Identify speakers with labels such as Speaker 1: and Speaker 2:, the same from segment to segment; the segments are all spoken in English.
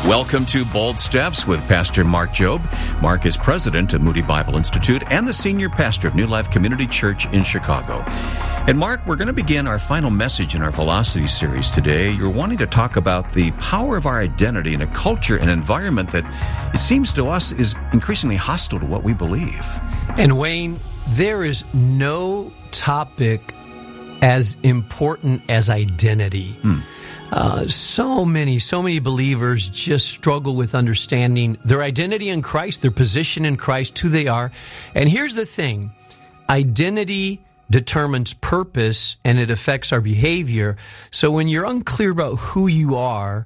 Speaker 1: Welcome to Bold Steps with Pastor Mark Jobe. Mark is president of Moody Bible Institute and the senior pastor of New Life Community Church in Chicago. And Mark, we're going to begin our final message in our Velocity series today. You're wanting to talk about the power of our identity in a culture and environment that, it seems to us, is increasingly hostile to what we believe.
Speaker 2: And Wayne, there is no topic as important as identity. So many believers just struggle with understanding their identity in Christ, their position in Christ, who they are. And here's the thing, identity determines purpose and it affects our behavior. So when you're unclear about who you are,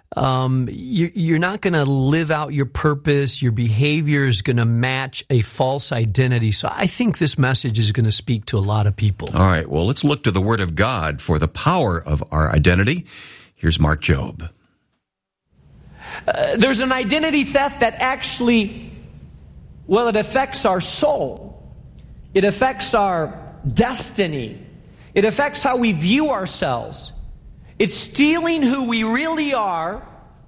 Speaker 2: you're not going to live out your purpose. Your behavior is going to match a false identity. So I think this message is going to speak to a lot of people.
Speaker 1: All right, well, let's look to the Word of God for the power of our identity. Here's Mark Jobe.
Speaker 3: There's an identity theft that actually, it affects our soul. It affects our destiny. It affects how we view ourselves. It's stealing who we really are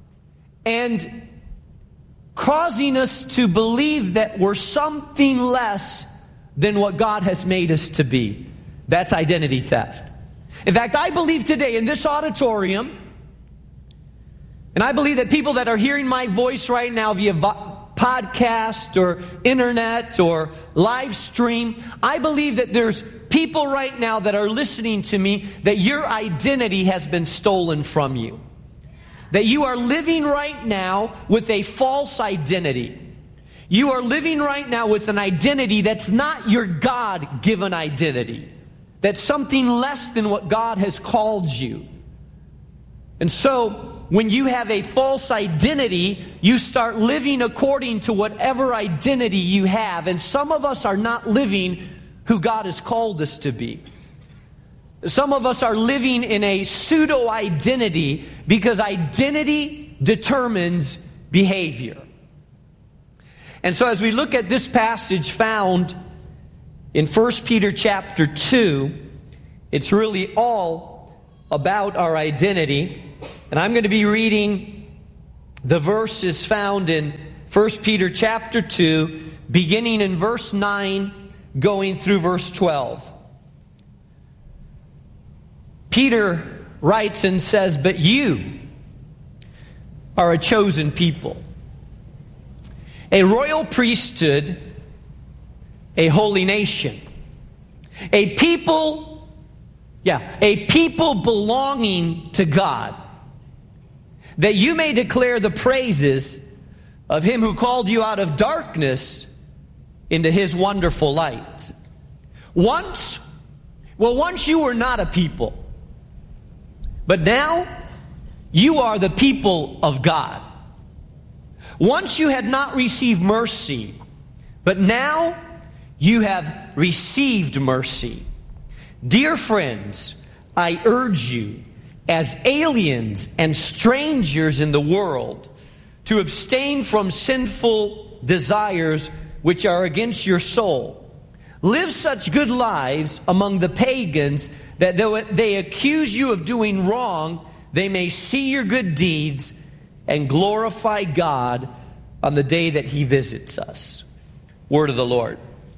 Speaker 3: and causing us to believe that we're something less than what God has made us to be. That's identity theft. In fact, I believe today in this auditorium, and I believe that people that are hearing my voice right now via podcast or internet or live stream, I believe that there's people right now that are listening to me that your identity has been stolen from you. That you are living right now with a false identity. You are living right now with an identity that's not your God-given identity. That's something less than what God has called you. And so, when you have a false identity, you start living according to whatever identity you have. And some of us are not living who God has called us to be. Some of us are living in a pseudo-identity because identity determines behavior. And so as we look at this passage found in 1 Peter chapter 2, it's really all about our identity. And I'm going to be reading the verses found in 1 Peter chapter 2, beginning in verse 9, going through verse 12. Peter writes and says, "But you are a chosen people, a royal priesthood, a holy nation, a people belonging to God, that you may declare the praises of Him who called you out of darkness into His wonderful light." Once you were not a people, but now you are the people of God. Once you had not received mercy, but now you have received mercy. Dear friends, I urge you, as aliens and strangers in the world, to abstain from sinful desires which are against your soul. Live such good lives among the pagans that though they accuse you of doing wrong, they may see your good deeds and glorify God on the day that He visits us. Word of the Lord.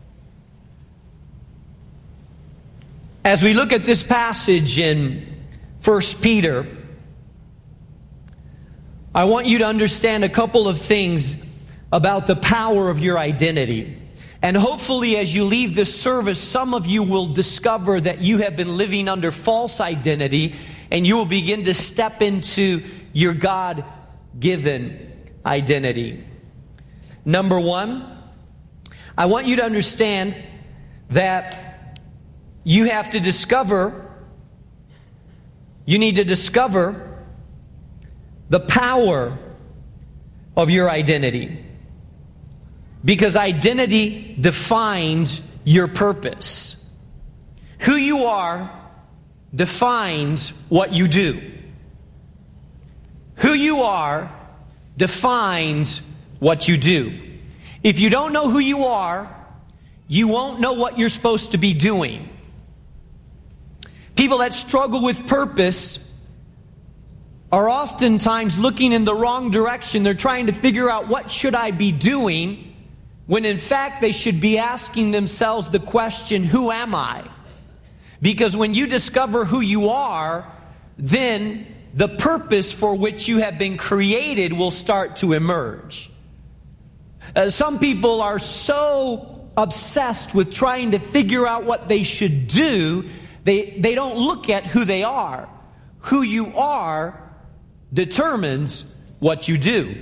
Speaker 3: As we look at this passage in 1 Peter, I want you to understand a couple of things about the power of your identity. And hopefully as you leave this service, some of you will discover that you have been living under false identity and you will begin to step into your God-given identity. Number one, I want you to understand that you need to discover the power of your identity. Because identity defines your purpose. Who you are defines what you do. Who you are defines what you do. If you don't know who you are, you won't know what you're supposed to be doing. People that struggle with purpose are oftentimes looking in the wrong direction. They're trying to figure out, what should I be doing? When in fact they should be asking themselves the question, who am I? Because when you discover who you are, then the purpose for which you have been created will start to emerge. Some people are so obsessed with trying to figure out what they should do, they don't look at who they are. Who you are determines what you do.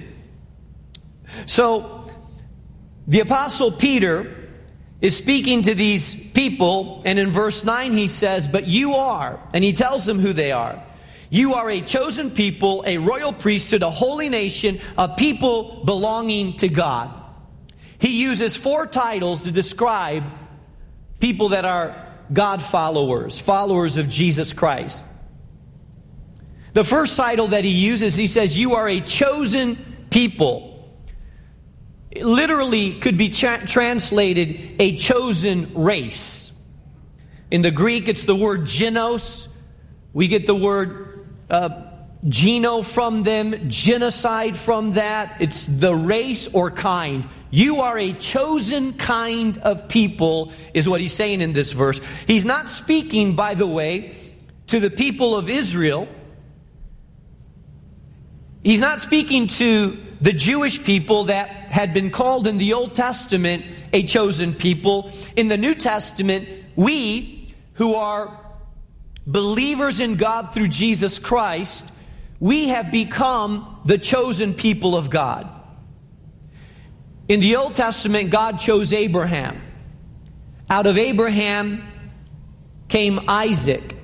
Speaker 3: So, the Apostle Peter is speaking to these people, and in verse 9 he says, but you are, and he tells them who they are. You are a chosen people, a royal priesthood, a holy nation, a people belonging to God. He uses 4 titles to describe people that are God followers, followers of Jesus Christ. The first title that he uses, he says, you are a chosen people. It literally could be translated a chosen race. In the Greek, it's the word genos. We get the word geno from them, genocide from that. It's the race or kind. You are a chosen kind of people, is what he's saying in this verse. He's not speaking, by the way, to the people of Israel. He's not speaking to the Jewish people that had been called in the Old Testament a chosen people. In the New Testament, we who are believers in God through Jesus Christ, we have become the chosen people of God. In the Old Testament, God chose Abraham. Out of Abraham came Isaac.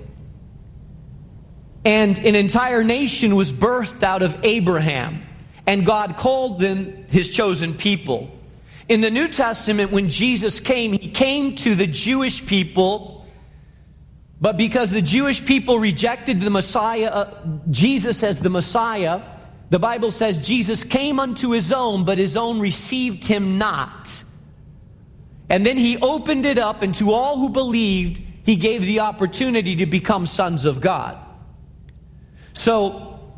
Speaker 3: And an entire nation was birthed out of Abraham. And God called them His chosen people. In the New Testament, when Jesus came, He came to the Jewish people. But because the Jewish people rejected the Messiah, Jesus as the Messiah, the Bible says Jesus came unto His own, but His own received Him not. And then He opened it up, and to all who believed, He gave the opportunity to become sons of God. So,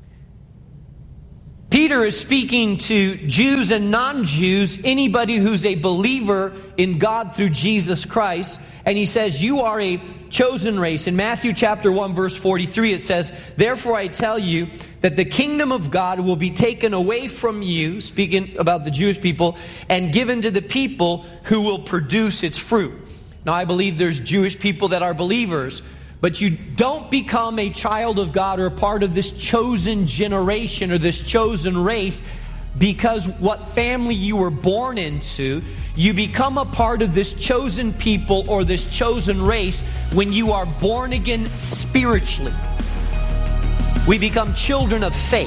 Speaker 3: Peter is speaking to Jews and non-Jews, anybody who's a believer in God through Jesus Christ. And he says, you are a chosen race. In Matthew chapter 1, verse 43, it says, therefore I tell you that the kingdom of God will be taken away from you, speaking about the Jewish people, and given to the people who will produce its fruit. Now, I believe there's Jewish people that are believers, but you don't become a child of God or a part of this chosen generation or this chosen race because what family you were born into. You become a part of this chosen people or this chosen race when you are born again spiritually. We become children of faith.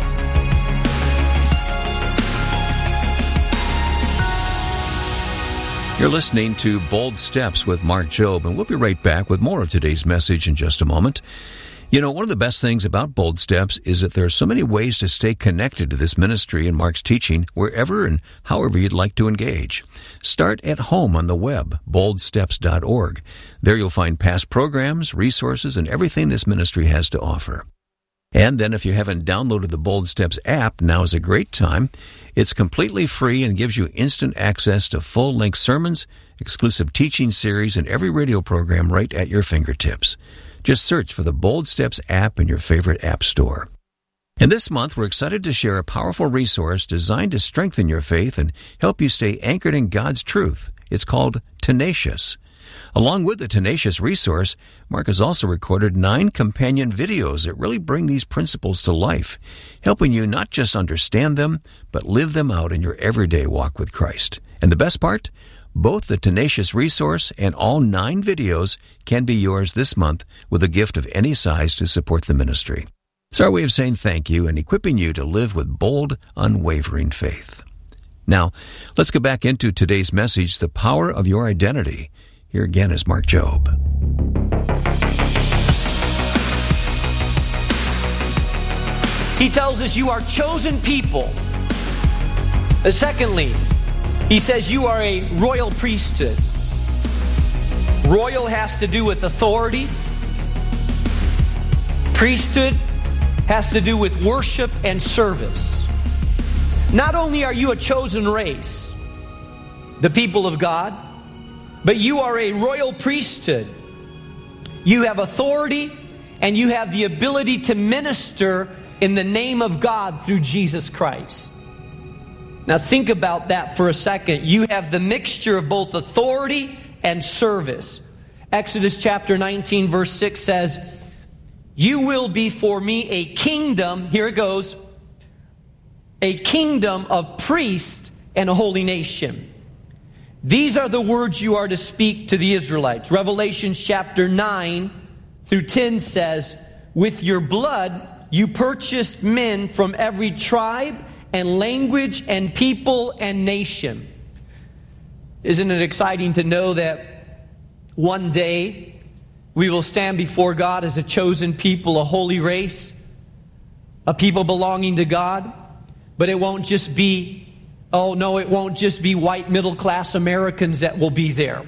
Speaker 1: You're listening to Bold Steps with Mark Jobe, and we'll be right back with more of today's message in just a moment. You know, one of the best things about Bold Steps is that there are so many ways to stay connected to this ministry and Mark's teaching wherever and however you'd like to engage. Start at home on the web, boldsteps.org. There you'll find past programs, resources, and everything this ministry has to offer. And then if you haven't downloaded the Bold Steps app, now is a great time. It's completely free and gives you instant access to full-length sermons, exclusive teaching series, and every radio program right at your fingertips. Just search for the Bold Steps app in your favorite app store. And this month, we're excited to share a powerful resource designed to strengthen your faith and help you stay anchored in God's truth. It's called Tenacious. Along with the Tenacious resource, Mark has also recorded 9 companion videos that really bring these principles to life, helping you not just understand them, but live them out in your everyday walk with Christ. And the best part? Both the Tenacious resource and all 9 videos can be yours this month with a gift of any size to support the ministry. It's our way of saying thank you and equipping you to live with bold, unwavering faith. Now, let's go back into today's message, The Power of Your Identity. Here again is Mark Jobe.
Speaker 3: He tells us you are chosen people. Secondly, he says you are a royal priesthood. Royal has to do with authority. Priesthood has to do with worship and service. Not only are you a chosen race, the people of God, but you are a royal priesthood. You have authority and you have the ability to minister in the name of God through Jesus Christ. Now think about that for a second. You have the mixture of both authority and service. Exodus chapter 19 verse 6 says, "You will be for me a kingdom," here it goes, "a kingdom of priests and a holy nation. These are the words you are to speak to the Israelites." Revelation chapter 9 through 10 says, "With your blood you purchased men from every tribe and language and people and nation." Isn't it exciting to know that one day we will stand before God as a chosen people, a holy race, a people belonging to God? But it won't just be, it won't just be white middle class Americans that will be there.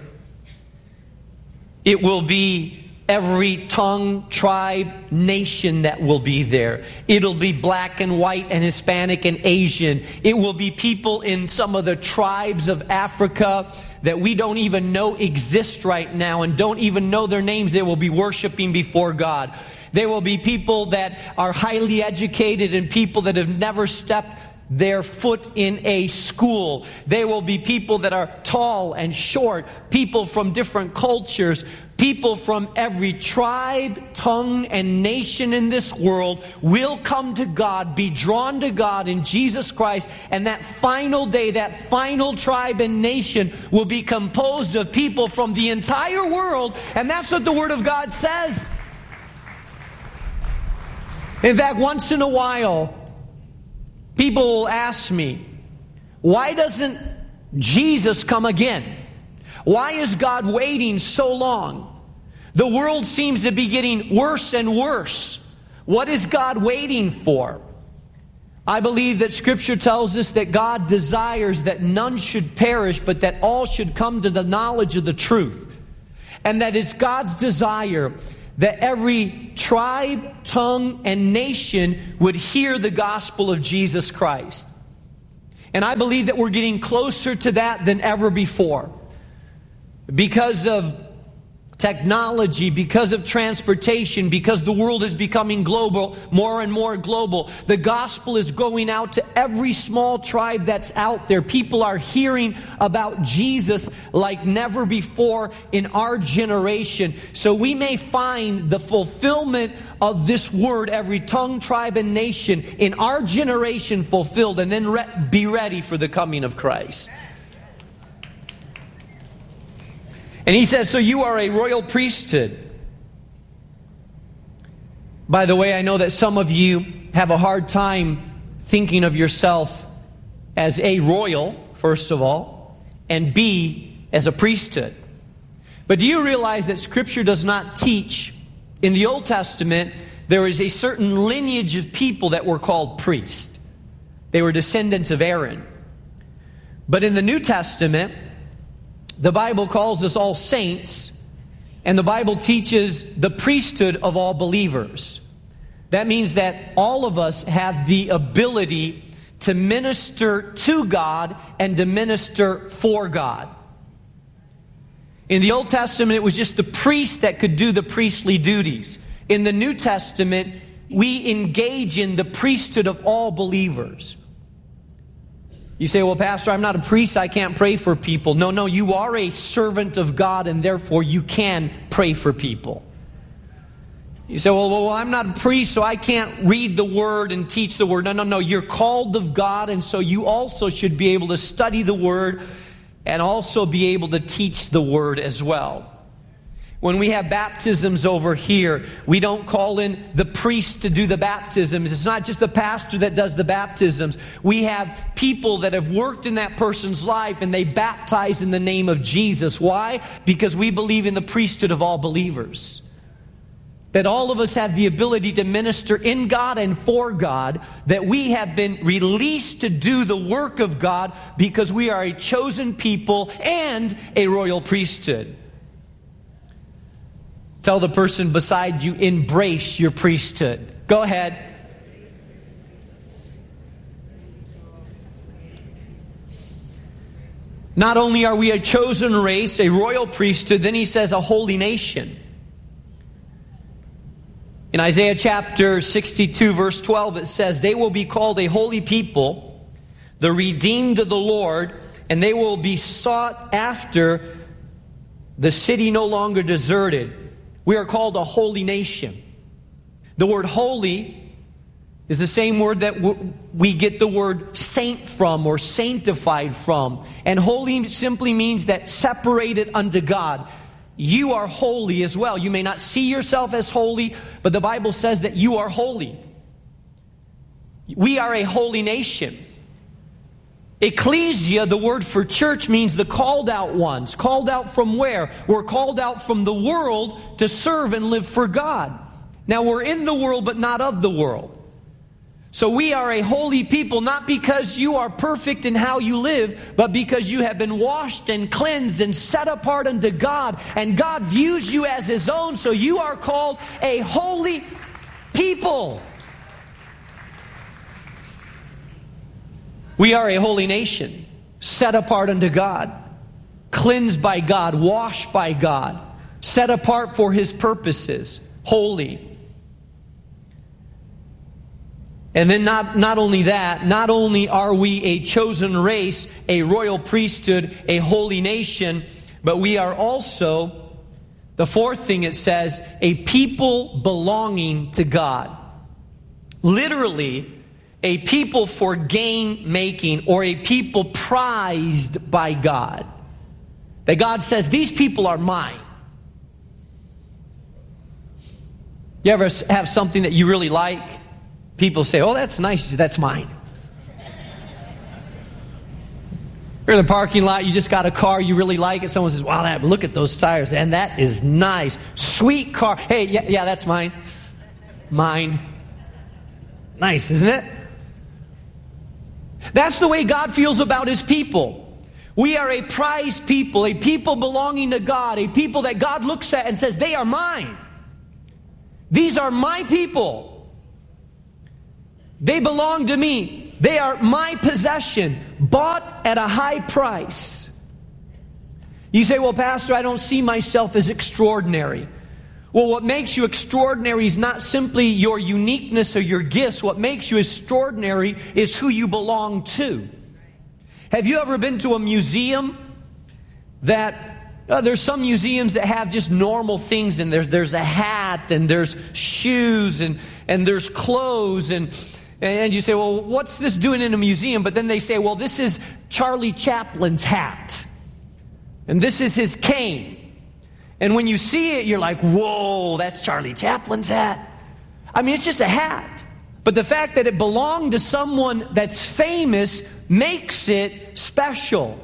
Speaker 3: It will be every tongue, tribe, nation that will be there. It'll be black and white and Hispanic and Asian. It will be people in some of the tribes of Africa that we don't even know exist right now and don't even know their names. They will be worshiping before God. There will be people that are highly educated and people that have never stepped their foot in a school. There will be people that are tall and short, people from different cultures, people from every tribe, tongue, and nation in this world will come to God, be drawn to God in Jesus Christ, and that final day, that final tribe and nation will be composed of people from the entire world, and that's what the Word of God says. In fact, once in a while, people will ask me, why doesn't Jesus come again? Why is God waiting so long? The world seems to be getting worse and worse. What is God waiting for? I believe that Scripture tells us that God desires that none should perish, but that all should come to the knowledge of the truth. And that it's God's desire that every tribe, tongue, and nation would hear the gospel of Jesus Christ. And I believe that we're getting closer to that than ever before. Because of technology, because of transportation, because the world is becoming global, more and more global. The gospel is going out to every small tribe that's out there. People are hearing about Jesus like never before in our generation. So we may find the fulfillment of this word, every tongue, tribe, and nation, in our generation fulfilled, and then be ready for the coming of Christ. And he says, so you are a royal priesthood. By the way, I know that some of you have a hard time thinking of yourself as a royal, first of all, and B, as a priesthood. But do you realize that Scripture does not teach? In the Old Testament, there is a certain lineage of people that were called priests. They were descendants of Aaron. But in the New Testament, the Bible calls us all saints, and the Bible teaches the priesthood of all believers. That means that all of us have the ability to minister to God and to minister for God. In the Old Testament, it was just the priest that could do the priestly duties. In the New Testament, we engage in the priesthood of all believers. You say, well, Pastor, I'm not a priest, I can't pray for people. No, you are a servant of God, and therefore you can pray for people. You say, well, I'm not a priest, so I can't read the Word and teach the Word. No, you're called of God, and so you also should be able to study the Word and also be able to teach the Word as well. When we have baptisms over here, we don't call in the priest to do the baptisms. It's not just the pastor that does the baptisms. We have people that have worked in that person's life and they baptize in the name of Jesus. Why? Because we believe in the priesthood of all believers. That all of us have the ability to minister in God and for God. That we have been released to do the work of God because we are a chosen people and a royal priesthood. Tell the person beside you, embrace your priesthood. Go ahead. Not only are we a chosen race, a royal priesthood, then he says a holy nation. In Isaiah chapter 62, verse 12, it says, they will be called a holy people, the redeemed of the Lord, and they will be sought after, the city no longer deserted. We are called a holy nation. The word holy is the same word that we get the word saint from, or sanctified from. And holy simply means that separated unto God. You are holy as well. You may not see yourself as holy, but the Bible says that you are holy. We are a holy nation. Ecclesia, the word for church, means the called out ones. Called out from where? We're called out from the world to serve and live for God. Now we're in the world, but not of the world. So we are a holy people, not because you are perfect in how you live, but because you have been washed and cleansed and set apart unto God, and God views you as His own, so you are called a holy people. We are a holy nation, set apart unto God, cleansed by God, washed by God, set apart for His purposes, holy. And then not only that, not only are we a chosen race, a royal priesthood, a holy nation, but we are also, the fourth thing it says, a people belonging to God. Literally, a people for gain making, or a people prized by God. That God says, these people are mine. You ever have something that you really like? People say, oh, that's nice. You say, that's mine. You're in the parking lot, you just got a car, you really like it. Someone says, wow, look at those tires, and that is nice. Sweet car. Hey, yeah, that's mine. Mine. Nice, isn't it? That's the way God feels about His people. We are a prized people, a people belonging to God, a people that God looks at and says, they are mine. These are my people. They belong to me. They are my possession, bought at a high price. You say, well, Pastor, I don't see myself as extraordinary. Well, what makes you extraordinary is not simply your uniqueness or your gifts. What makes you extraordinary is who you belong to. Have you ever been to a museum there's some museums that have just normal things in there. There's a hat, and there's shoes, and there's clothes, and you say, well, what's this doing in a museum? But then they say, well, this is Charlie Chaplin's hat, and this is his cane. And when you see it, you're like, whoa, that's Charlie Chaplin's hat. I mean, it's just a hat. But the fact that it belonged to someone that's famous makes it special.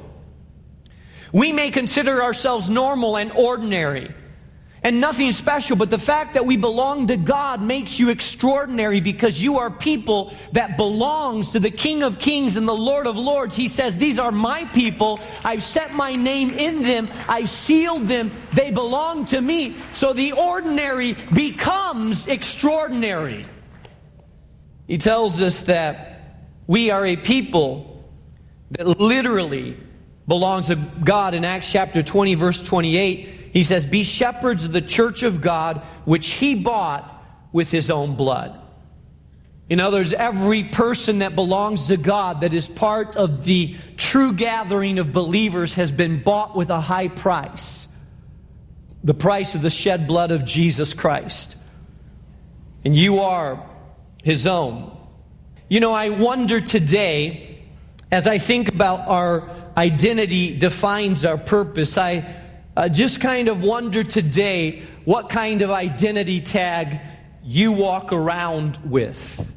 Speaker 3: We may consider ourselves normal and ordinary and nothing special, but the fact that we belong to God makes you extraordinary, because you are people that belongs to the King of Kings and the Lord of Lords. He says, these are my people. I've set my name in them. I've sealed them. They belong to me. So the ordinary becomes extraordinary. He tells us that we are a people that literally belongs to God. In Acts chapter 20, verse 28, he says, be shepherds of the church of God, which He bought with His own blood. In other words, every person that belongs to God, that is part of the true gathering of believers, has been bought with a high price. The price of the shed blood of Jesus Christ. And you are His own. You know, I wonder today, as I think about our identity defines our purpose, I just kind of wonder today what kind of identity tag you walk around with.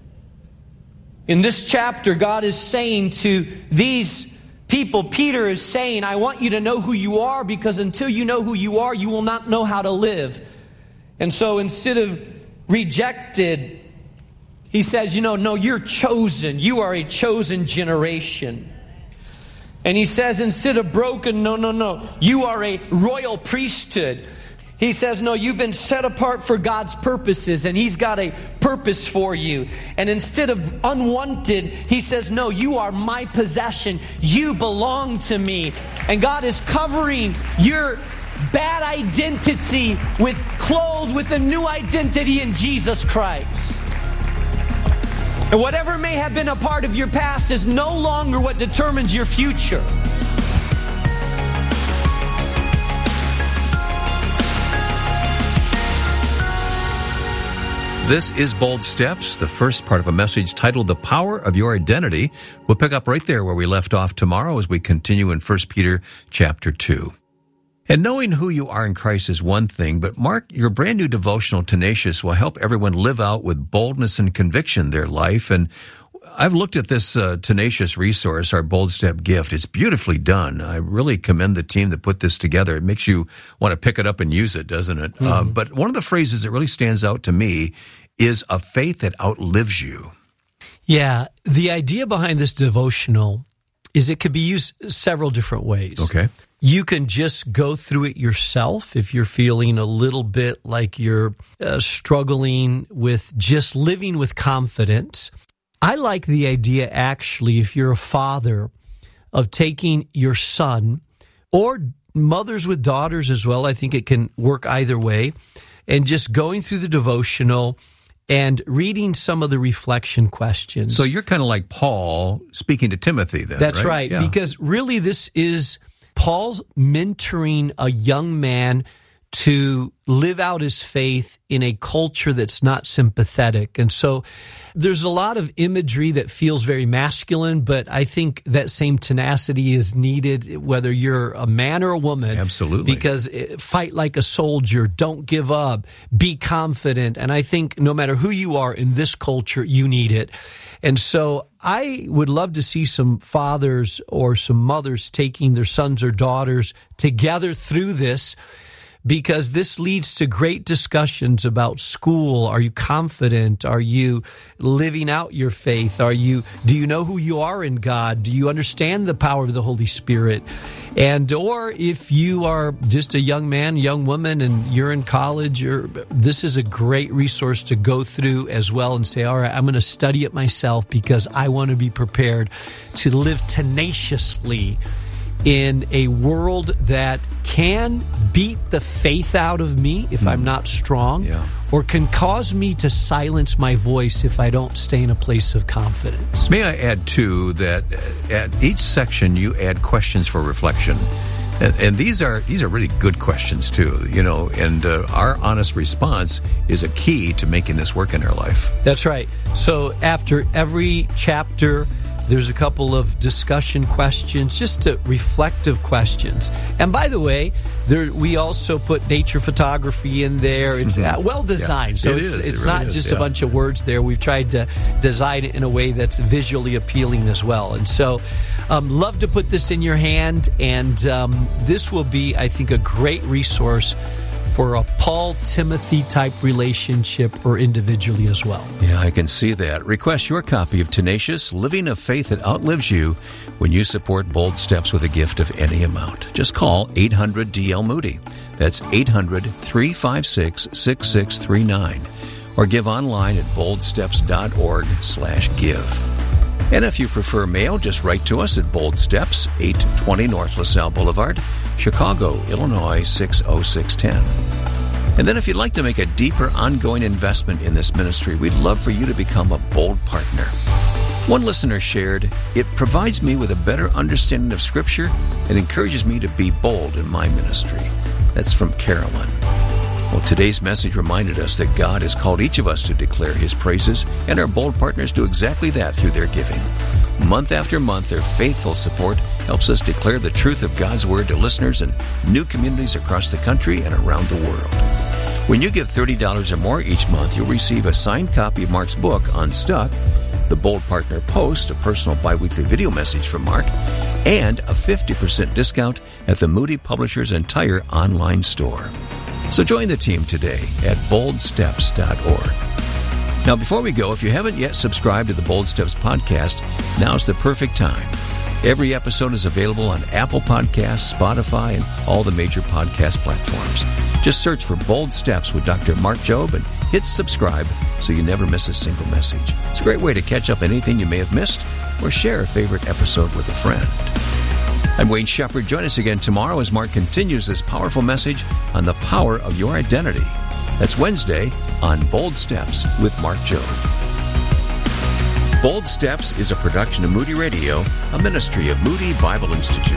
Speaker 3: In this chapter, God is saying to these people, Peter is saying, I want you to know who you are, because until you know who you are, you will not know how to live. And so instead of rejected, he says, no, you're chosen. You are a chosen generation. And he says, instead of broken, no. You are a royal priesthood. He says, no, you've been set apart for God's purposes, and He's got a purpose for you. And instead of unwanted, He says, no, you are my possession. You belong to me. And God is covering your bad identity clothed with a new identity in Jesus Christ. And whatever may have been a part of your past is no longer what determines your future.
Speaker 1: This is Bold Steps, the first part of a message titled The Power of Your Identity. We'll pick up right there where we left off tomorrow as we continue in 1 Peter chapter 2. And knowing who you are in Christ is one thing, but Mark, your brand new devotional, Tenacious, will help everyone live out with boldness and conviction their life. And I've looked at this Tenacious resource, our Bold Step gift. It's beautifully done. I really commend the team that put this together. It makes you want to pick it up and use it, doesn't it? Mm-hmm. But one of the phrases that really stands out to me is a faith that outlives you.
Speaker 2: Yeah, the idea behind this devotional is it could be used several different ways.
Speaker 1: Okay.
Speaker 2: You can just go through it yourself if you're feeling a little bit like you're struggling with just living with confidence. I like the idea, actually, if you're a father, of taking your son, or mothers with daughters as well, I think it can work either way, and just going through the devotional and reading some of the reflection questions.
Speaker 1: So you're kind of like Paul speaking to Timothy then,
Speaker 2: That's
Speaker 1: right?
Speaker 2: Yeah. Because really this is Paul mentoring a young man to live out his faith in a culture that's not sympathetic. And so there's a lot of imagery that feels very masculine, but I think that same tenacity is needed whether you're a man or a woman.
Speaker 1: Absolutely.
Speaker 2: Because fight like a soldier, don't give up, be confident. And I think no matter who you are in this culture, you need it. And so I would love to see some fathers or some mothers taking their sons or daughters together through this, because this leads to great discussions about school. Are you confident? Are you living out your faith? Do you know who you are in God? Do you understand the power of the Holy Spirit? Or if you are just a young man, young woman, and you're in college, this is a great resource to go through as well and say, all right, I'm going to study it myself because I want to be prepared to live tenaciously in a world that can beat the faith out of me if I'm not strong, or can cause me to silence my voice if I don't stay in a place of confidence.
Speaker 1: May I add, too, that at each section you add questions for reflection. And these are really good questions, too, and our honest response is a key to making this work in our life.
Speaker 2: That's right. So after every chapter, there's a couple of discussion questions, just reflective questions. And by the way, we also put nature photography in there. It's well designed. So it's not just a bunch of words there. We've tried to design it in a way that's visually appealing as well. And so love to put this in your hand. And this will be, I think, a great resource for a Paul-Timothy type relationship or individually as well.
Speaker 1: Yeah, I can see that. Request your copy of Tenacious, Living a Faith That Outlives You, when you support Bold Steps with a gift of any amount. Just call 800-DL-MOODY. That's 800-356-6639. Or give online at boldsteps.org/give. And if you prefer mail, just write to us at Bold Steps, 820 North LaSalle Boulevard, Chicago, Illinois, 60610. And then if you'd like to make a deeper ongoing investment in this ministry, we'd love for you to become a Bold partner. One listener shared, "It provides me with a better understanding of Scripture and encourages me to be bold in my ministry." That's from Carolyn. Well, today's message reminded us that God has called each of us to declare His praises, and our Bold partners do exactly that through their giving. Month after month, their faithful support helps us declare the truth of God's Word to listeners in new communities across the country and around the world. When you give $30 or more each month, you'll receive a signed copy of Mark's book, Unstuck, the Bold Partner Post, a personal biweekly video message from Mark, and a 50% discount at the Moody Publishers' entire online store. So join the team today at boldsteps.org. Now, before we go, if you haven't yet subscribed to the Bold Steps podcast, now's the perfect time. Every episode is available on Apple Podcasts, Spotify, and all the major podcast platforms. Just search for Bold Steps with Dr. Mark Jobe and hit subscribe so you never miss a single message. It's a great way to catch up anything you may have missed or share a favorite episode with a friend. I'm Wayne Shepherd. Join us again tomorrow as Mark continues this powerful message on the power of your identity. That's Wednesday on Bold Steps with Mark Jobe. Bold Steps is a production of Moody Radio, a ministry of Moody Bible Institute.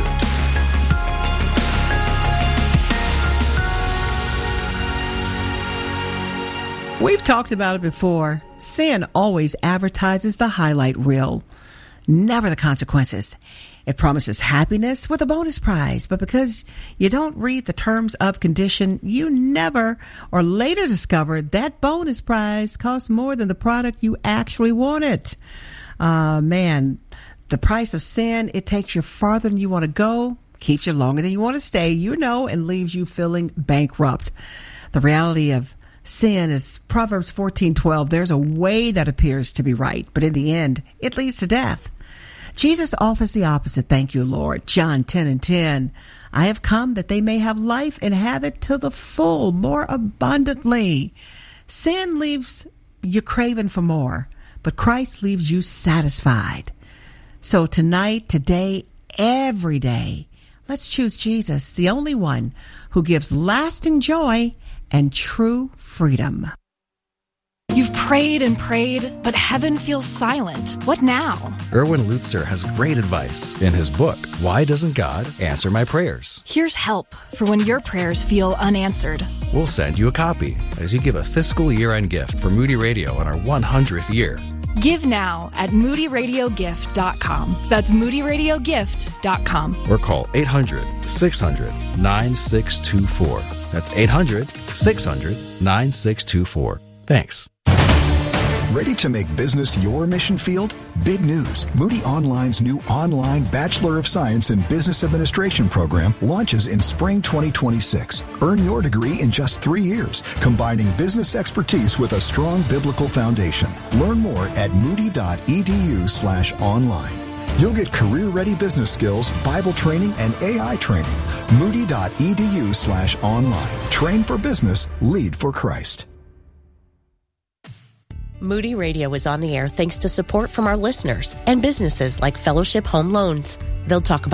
Speaker 4: We've talked about it before. Sin always advertises the highlight reel, never the consequences. It promises happiness with a bonus prize, but because you don't read the terms of condition, you never or later discover that bonus prize costs more than the product you actually wanted. Man, the price of sin, it takes you farther than you want to go, keeps you longer than you want to stay, and leaves you feeling bankrupt. The reality of sin is Proverbs 14:12. There's a way that appears to be right, but in the end, it leads to death. Jesus offers the opposite. Thank you, Lord. John 10:10. I have come that they may have life and have it to the full, more abundantly. Sin leaves you craving for more, but Christ leaves you satisfied. So tonight, today, every day, let's choose Jesus, the only one who gives lasting joy and true freedom.
Speaker 5: You've prayed and prayed, but heaven feels silent. What now?
Speaker 6: Erwin Lutzer has great advice in his book, Why Doesn't God Answer My Prayers?
Speaker 5: Here's help for when your prayers feel unanswered.
Speaker 6: We'll send you a copy as you give a fiscal year-end gift for Moody Radio on our 100th year.
Speaker 5: Give now at moodyradiogift.com. That's moodyradiogift.com.
Speaker 6: Or call 800-600-9624. That's 800-600-9624. Thanks.
Speaker 7: Ready to make business your mission field? Big news. Moody Online's new online Bachelor of Science in Business Administration program launches in spring 2026. Earn your degree in just 3 years, combining business expertise with a strong biblical foundation. Learn more at moody.edu/online. You'll get career-ready business skills, Bible training, and AI training. Moody.edu/online. Train for business, lead for Christ.
Speaker 8: Moody Radio is on the air thanks to support from our listeners and businesses like Fellowship Home Loans. They'll talk about